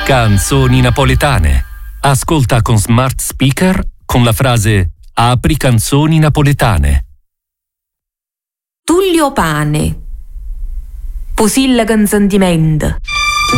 Canzoni napoletane. Ascolta con smart speaker con la frase "Apri canzoni napoletane". Tullio Pane. Pusilla con sentimento.